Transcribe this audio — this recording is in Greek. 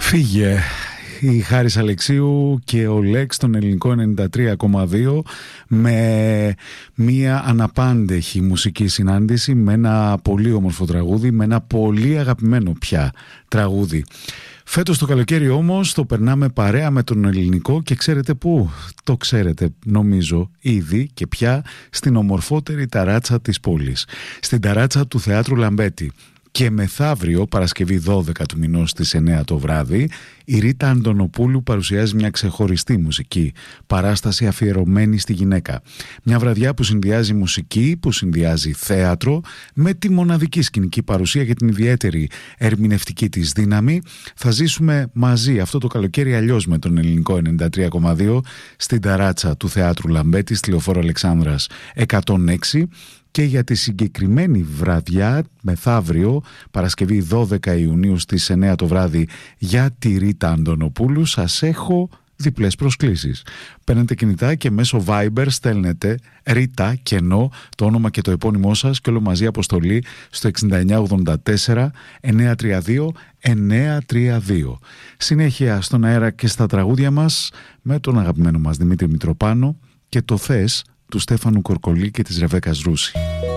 Φύγε η Χάρης Αλεξίου και ο Λέξ στον ελληνικό 93,2 με μια αναπάντεχη μουσική συνάντηση, με ένα πολύ όμορφο τραγούδι, με ένα πολύ αγαπημένο πια τραγούδι. Φέτος το καλοκαίρι όμως το περνάμε παρέα με τον ελληνικό και ξέρετε πού? Το ξέρετε νομίζω ήδη και πια, στην ομορφότερη ταράτσα της πόλης, στην ταράτσα του Θεάτρου Λαμπέτη. Και μεθαύριο, Παρασκευή 12 του μηνός στις 9 το βράδυ, η Ρίτα Αντωνοπούλου παρουσιάζει μια ξεχωριστή μουσική παράσταση αφιερωμένη στη γυναίκα. Μια βραδιά που συνδυάζει μουσική, που συνδυάζει θέατρο με τη μοναδική σκηνική παρουσία και την ιδιαίτερη ερμηνευτική της δύναμη. Θα ζήσουμε μαζί αυτό το καλοκαίρι αλλιώς με τον ελληνικό 93,2 στην ταράτσα του Θεάτρου Λαμπέτη, στη Λεωφόρο Αλεξάνδρας 106. Και για τη συγκεκριμένη βραδιά, μεθαύριο, Παρασκευή 12 Ιουνίου στις 9 το βράδυ, για τη Ρίτα Αντωνοπούλου, σας έχω διπλές προσκλήσεις. Παίρνετε κινητά και μέσω Viber στέλνετε Ρίτα κενό, το όνομα και το επώνυμό σας και όλο μαζί αποστολή στο 6984 932 932. Συνέχεια στον αέρα και στα τραγούδια μας με τον αγαπημένο μας Δημήτρη Μητροπάνο και το «Θες» του Στέφανου Κορκολή και της Ρεβέκας Ρούση.